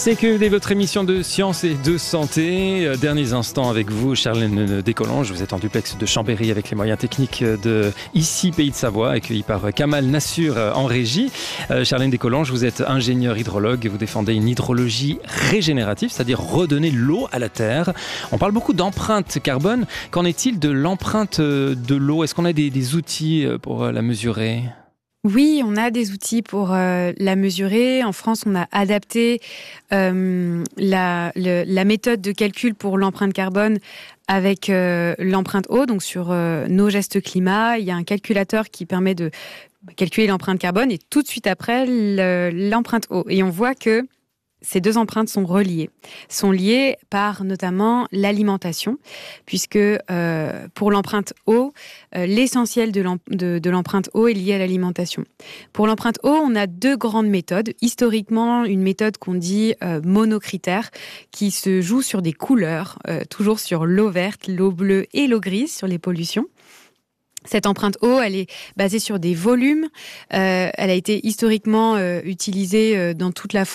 CQED, votre émission de science et de santé. Derniers instants avec vous, Charlène Descollanges. Vous êtes en duplex de Chambéry avec les moyens techniques de ici, Pays de Savoie, accueilli par Kamal Nassur en régie. Charlène Descollanges, vous êtes ingénieure hydrologue et vous défendez une hydrologie régénérative, c'est-à-dire redonner l'eau à la terre. On parle beaucoup d'empreinte carbone. Qu'en est-il de l'empreinte de l'eau ? Est-ce qu'on a des outils pour la mesurer ? Oui, on a des outils pour la mesurer. En France, on a adapté la méthode de calcul pour l'empreinte carbone avec l'empreinte eau, donc sur nos gestes climat. Il y a un calculateur qui permet de calculer l'empreinte carbone et tout de suite après, l'empreinte eau. Et on voit que ces deux empreintes sont liées par notamment l'alimentation, puisque pour l'empreinte eau, l'essentiel de l'empreinte eau est lié à l'alimentation. Pour l'empreinte eau, on a deux grandes méthodes. Historiquement, une méthode qu'on dit monocritère, qui se joue sur des couleurs, toujours sur l'eau verte, l'eau bleue et l'eau grise, sur les pollutions. Cette empreinte eau, elle est basée sur des volumes. Elle a été historiquement utilisée dans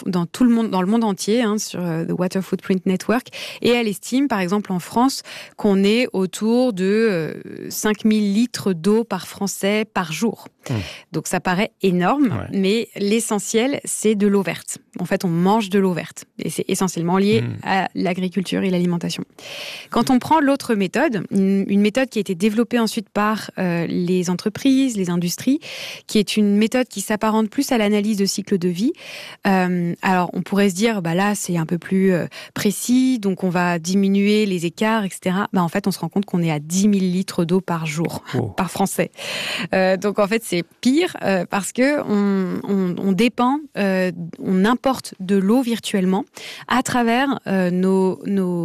le monde entier, sur The Water Footprint Network. Et elle estime, par exemple en France, qu'on est autour de 5000 litres d'eau par Français par jour. Donc ça paraît énorme, mais l'essentiel, c'est de l'eau verte. En fait, on mange de l'eau verte. Et c'est essentiellement lié à l'agriculture et l'alimentation. Quand on prend l'autre méthode, une méthode qui a été développée ensuite par les entreprises, les industries, qui est une méthode qui s'apparente plus à l'analyse de cycle de vie. Alors, on pourrait se dire, là, c'est un peu plus précis, donc on va diminuer les écarts, etc. En fait, on se rend compte qu'on est à 10 000 litres d'eau par jour, par Français. Donc, en fait, c'est pire parce que on dépend, on importe de l'eau virtuellement à travers nos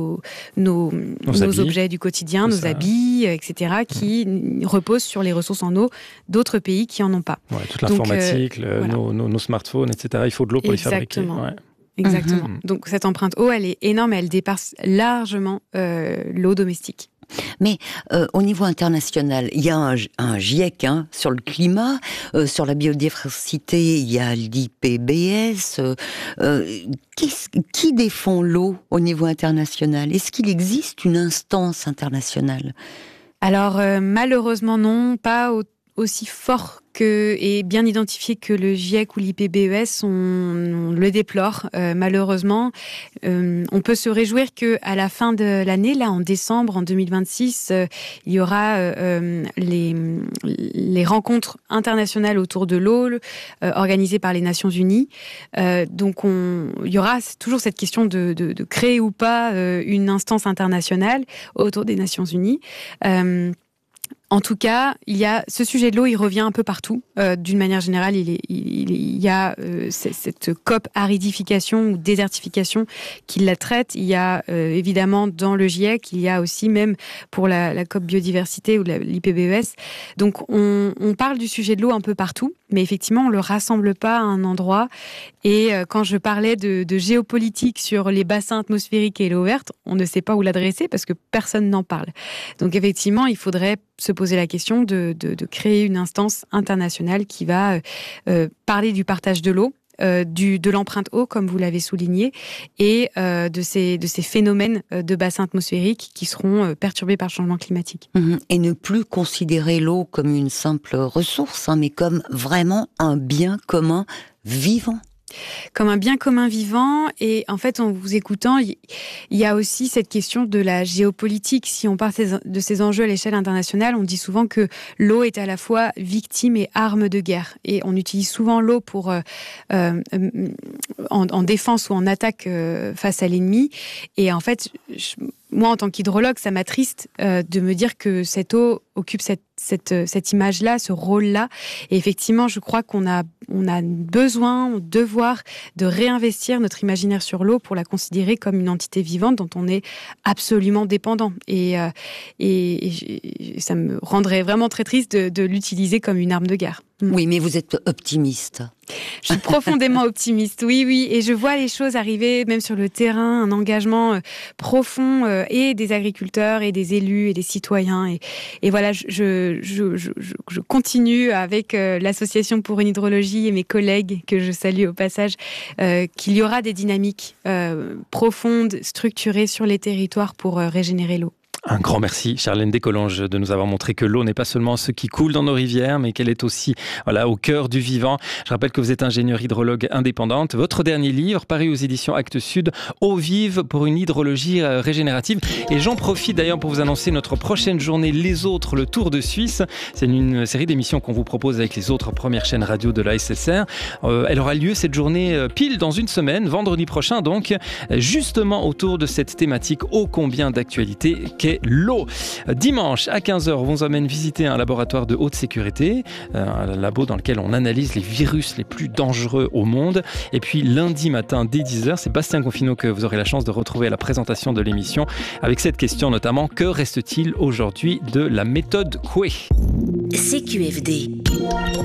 objets du quotidien, nos habits, etc., qui reposent sur les ressources en eau d'autres pays qui en ont pas. Toute l'informatique, nos smartphones, etc. Il faut de l'eau pour les fabriquer. Exactement. Donc cette empreinte eau, elle est énorme, elle dépasse largement l'eau domestique. Mais au niveau international, il y a un GIEC sur le climat, sur la biodiversité, il y a l'IPBES. Qui défend l'eau au niveau international ? Est-ce qu'il existe une instance internationale ? Alors malheureusement non, pas aussi fort et bien identifié que le GIEC ou l'IPBES, on le déplore malheureusement. On peut se réjouir qu'à la fin de l'année, là en décembre, en 2026, il y aura les rencontres internationales autour de l'eau organisées par les Nations Unies. Donc il y aura toujours cette question de créer ou pas une instance internationale autour des Nations Unies. En tout cas, ce sujet de l'eau, il revient un peu partout. D'une manière générale, il y a cette COP aridification ou désertification qui la traite. Il y a évidemment dans le GIEC, il y a aussi même pour la COP biodiversité ou l'IPBES. Donc on parle du sujet de l'eau un peu partout, mais effectivement, on le rassemble pas à un endroit. Et quand je parlais de géopolitique sur les bassins atmosphériques et l'eau verte, on ne sait pas où l'adresser parce que personne n'en parle. Donc effectivement, il faudrait se poser la question de créer une instance internationale qui va parler du partage de l'eau, de l'empreinte eau, comme vous l'avez souligné, et de ces phénomènes de bassins atmosphériques qui seront perturbés par le changement climatique. Et ne plus considérer l'eau comme une simple ressource, mais comme vraiment un bien commun vivant. Comme un bien commun vivant. Et en fait, en vous écoutant, il y a aussi cette question de la géopolitique. Si on parle de ces enjeux à l'échelle internationale, on dit souvent que l'eau est à la fois victime et arme de guerre. Et on utilise souvent l'eau pour en défense ou en attaque face à l'ennemi. Et en fait, moi, en tant qu'hydrologue, ça m'attriste de me dire que cette eau occupe cette image-là, ce rôle-là. Et effectivement, je crois qu'on a besoin, on devoir de réinvestir notre imaginaire sur l'eau pour la considérer comme une entité vivante dont on est absolument dépendant. Et ça me rendrait vraiment très triste de l'utiliser comme une arme de guerre. Oui, mais vous êtes optimiste. Je suis profondément optimiste, oui, et je vois les choses arriver, même sur le terrain, un engagement profond et des agriculteurs et des élus et des citoyens. Et voilà, je continue avec l'Association pour une hydrologie et mes collègues, que je salue au passage, qu'il y aura des dynamiques profondes, structurées sur les territoires pour régénérer l'eau. Un grand merci, Charlène Descolonges, de nous avoir montré que l'eau n'est pas seulement ce qui coule dans nos rivières, mais qu'elle est aussi au cœur du vivant. Je rappelle que vous êtes ingénieure hydrologue indépendante. Votre dernier livre, paru aux éditions Actes Sud, Eau vive pour une hydrologie régénérative. Et j'en profite d'ailleurs pour vous annoncer notre prochaine journée Les Autres, le Tour de Suisse. C'est une série d'émissions qu'on vous propose avec les autres premières chaînes radio de la SSR. Elle aura lieu cette journée pile dans une semaine, vendredi prochain donc, justement autour de cette thématique ô combien d'actualité qu'est l'eau. Dimanche à 15h, on vous emmène visiter un laboratoire de haute sécurité, un labo dans lequel on analyse les virus les plus dangereux au monde. Et puis lundi matin dès 10h, c'est Bastien Confineau que vous aurez la chance de retrouver à la présentation de l'émission avec cette question notamment: que reste-t-il aujourd'hui de la méthode Coué ? CQFD.